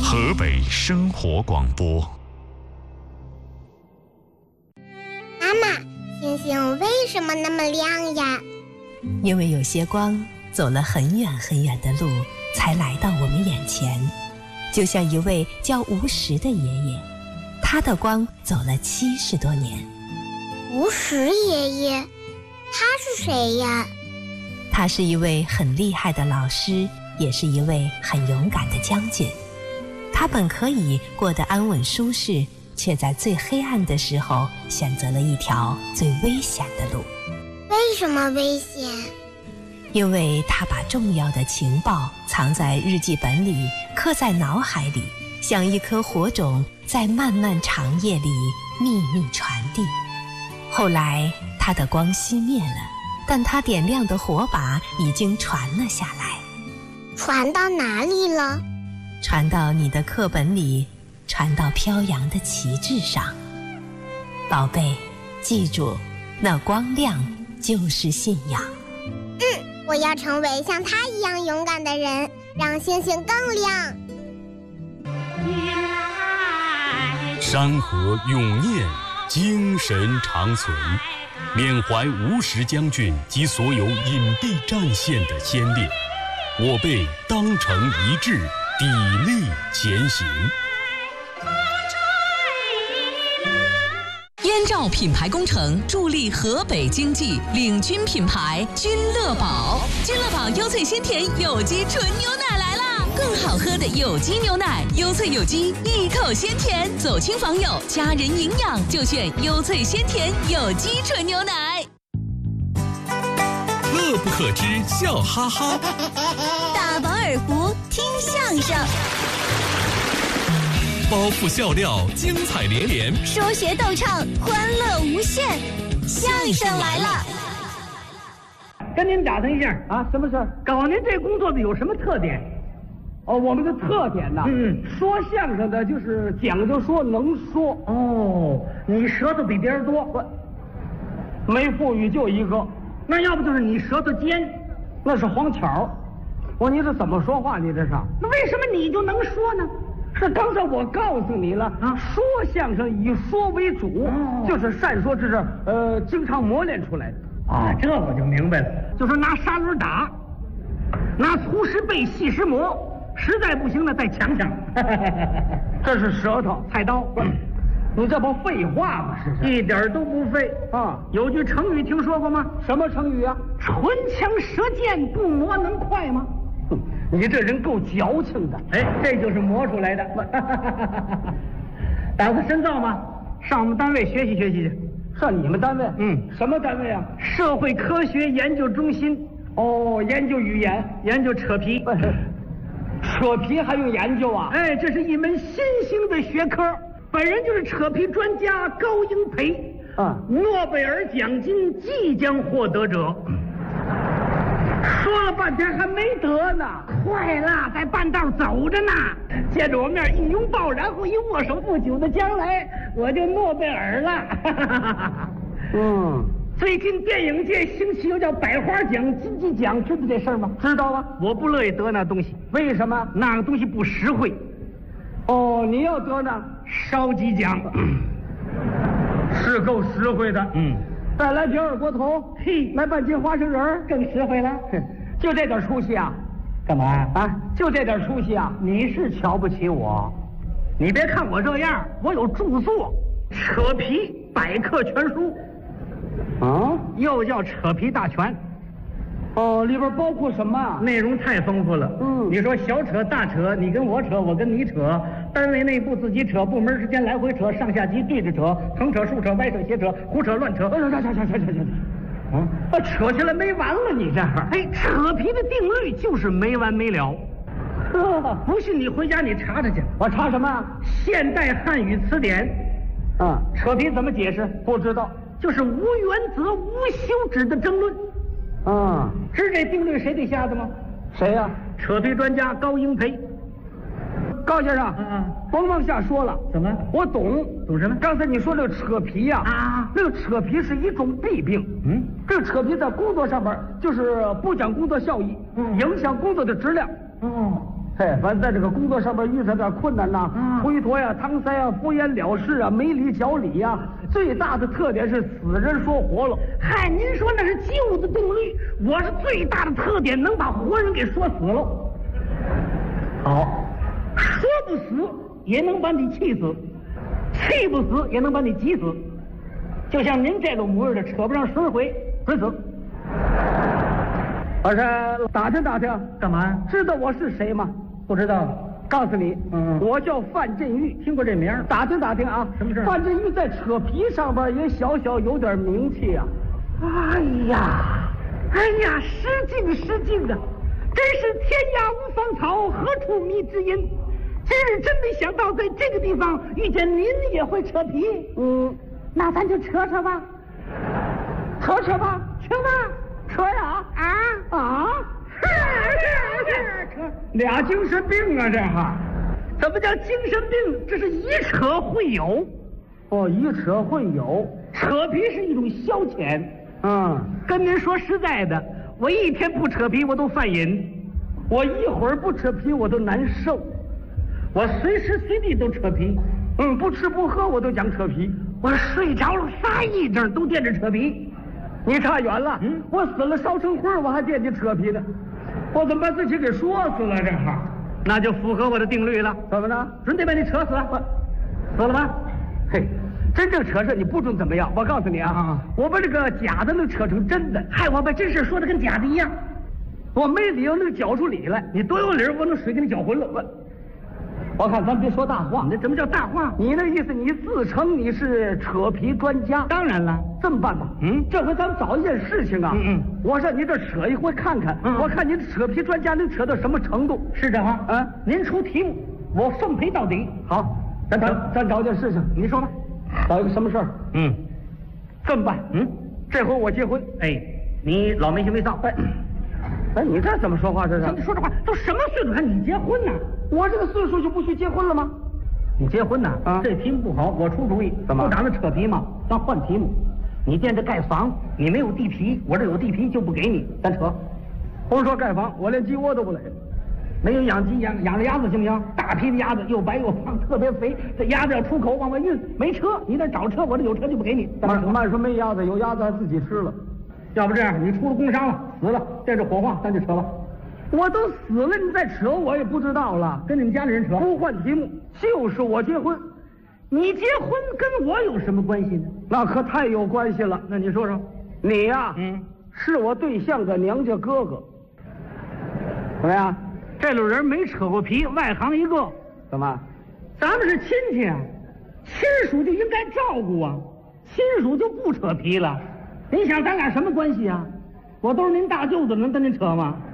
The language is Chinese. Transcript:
河北生活广播。 妈妈，星星为什么那么亮呀？ 因为有些光走了很远很远的路，才来到我们眼前。就像一位叫吴石的爷爷，他的光走了70多年。 吴石爷爷，他是谁呀？ 他是一位很厉害的老师，也是一位很勇敢的将军。他本可以过得安稳舒适，却在最黑暗的时候选择了一条最危险的路。 为什么危险？ 因为他把重要的情报藏在日记本里，刻在脑海里，像一颗火种，在漫漫长夜里秘密传递。后来他的光熄灭了，但他点亮的火把已经传了下来。 传到哪里了？ 传到你的课本里，传到飘扬的旗帜上。宝贝，记住，那光亮就是信仰。 我要成为像他一样勇敢的人，让星星更亮。 山河永念，精神长存，缅怀吴石将军及所有隐蔽战线的先烈，我辈当成一致，砥砺前行。 燕赵品牌工程助力河北经济，领军品牌君乐宝。君乐宝优萃鲜甜有机纯牛奶来啦！更好喝的有机牛奶，优萃有机，一口鲜甜。走亲访友，家人营养就选优萃鲜甜有机纯牛奶。 乐不可支，笑哈哈。 大饱耳福，听相声。 包袱笑料，精彩连连； 说学逗唱，欢乐无限。相声来了！ 跟您打听一下啊，什么事儿？搞您这工作的有什么特点？ 哦，我们的特点呢？说相声的就是讲究说能说。 哦，你舌头比别人多， 没富裕就一个。 那要不就是你舌头尖， 那是黄巧。你这怎么说话？你这是？ 那为什么你就能说呢？ 是刚才我告诉你了啊，说相声以说为主，就是善说之经常磨练出来的啊。这我就明白了，就是拿砂轮打，拿粗石背细石磨，实在不行了再抢抢。 这是舌头菜刀。 你这不废话吗？是一点都不废啊！ 有句成语听说过吗？ 什么成语啊？ 唇枪舌剑，不磨能快吗？ 你这人够矫情的。 哎，这就是磨出来的。打算深造吗？上我们单位学习学习去。 上你们单位？什么单位啊？ 社会科学研究中心。 哦，研究语言， 研究扯皮。 扯皮还用研究啊？ 哎，这是一门新兴的学科。本人就是扯皮专家高英培啊，诺贝尔奖金即将获得者。 说了半天还没得呢， 快了，在半道走着呢。见着我面一拥抱，然后一握手，不久的将来我就诺贝尔了。最近电影界兴起有叫百花奖、金鸡奖，知道这事儿吗？ 知道啊。 我不乐意得那东西， 为什么？ 那个东西不实惠。 哦，你要得呢， 烧鸡奖， 是够实惠的。再来瓶二锅头， 嘿， 来半斤花生仁， 更实惠了。 就这点出息啊？ 干嘛啊？就这点出息啊？ 你是瞧不起我？你别看我这样，我有著作《扯皮百科全书》 啊， 又叫《扯皮大全》。 哦，里边包括什么啊？ 内容太丰富了。你说小扯大扯，你跟我扯，我跟你扯，单位内部自己扯，部门之间来回扯，上下级对着扯，横扯竖扯歪扯斜扯胡扯乱扯，扯下来没完了。你这样，哎，扯皮的定律就是没完没了。不信你回家你查查去。 我查什么？ 现代汉语词典。扯皮怎么解释？ 不知道。 就是无原则无休止的争论。知这定律谁给下的吗？ 谁呀？ 扯皮专家高英培。 高先生，甭往下说了。 怎么？ 我懂。 懂什么？ 刚才你说这个扯皮呀，这个扯皮是一种弊病。这个扯皮在工作上面就是不讲工作效益，影响工作的质量。 嘿，反正在这个工作上面遇上点困难呐，推脱呀、搪塞呀、敷衍了事啊、没理讲理呀，最大的特点是死人说活了。 嗨，您说那是旧的定律，我是最大的特点能把活人给说死了。好，说不死也能把你气死，气不死也能把你急死。就像您这种模样的，扯不上10回准死。 我说打听打听， 干嘛？ 知道我是谁吗？ 不知道。 告诉你，我叫范振钰， 听过这名？ 打听打听啊， 什么事？ 范振钰在扯皮上边也小小有点名气啊。 哎呀，失敬啊！真是天涯无芳草，何处觅知音。今日真没想到，在这个地方遇见您也会扯皮。那咱就扯扯吧。 扯吧，扯呀！扯，俩精神病啊，这哈！ 怎么叫精神病？这是一扯会有。 哦，一扯会有， 扯皮是一种消遣。 跟您说实在的，我一天不扯皮我都犯瘾， 我一会儿不扯皮我都难受， 我随时随地都扯皮。 不吃不喝我都讲扯皮， 我睡着了发癔症都惦着扯皮。 你差远了，我死了烧成灰我还惦记扯皮呢，我怎么把自己给说死了这哈？ 那就符合我的定律了。 怎么呢？ 准得把你扯死，死了吧？ 嘿，真正扯事你不准怎么样。我告诉你啊，我把这个假的能扯成真的， 害我把真事说的跟假的一样。 我没理由能搅出理来， 你多有理，我能水给你搅浑了。 我看咱别说大话。 那怎么叫大话？ 你那意思，你自称你是扯皮专家？ 当然了。 这么办吧，这回咱们找一件事情啊，我上你这扯一回看看，我看你的扯皮专家能扯到什么程度。 是这话？您出题目，我奉陪到底。 好，咱找件事情， 你说吧。 找一个什么事儿？这么办？这回我结婚。 你老没羞没臊。 你这怎么说话？这是？ 你说这话都什么岁数还你结婚呢？ 我这个岁数就不许结婚了吗？ 你结婚呢？这题目不好，我出主意。 怎么？ 不打那扯皮嘛，咱换题目。你惦着盖房，你没有地皮，我这有地皮就不给你，咱扯。 甭说盖房，我连鸡窝都不垒。 没有养鸡养着鸭子行不行？大批的鸭子又白又胖，特别肥。这鸭子要出口往外运，没车，你那找车，我这有车就不给你。 慢说没鸭子，有鸭子还自己吃了。 要不这样，你出了工伤了，死了，带着火化，咱就扯吧。 我都死了，你再扯我也不知道了。 跟你们家里人扯， 不换题目，就是我结婚。 你结婚跟我有什么关系呢？ 那可太有关系了。 那你说说， 你呀，是我对象的娘家哥哥。怎么样？ 这种人没扯过皮，外行一个。 怎么？ 咱们是亲戚啊，亲属就应该照顾啊，亲属就不扯皮了。您想咱俩什么关系啊？我都是您大舅子，能跟您扯吗？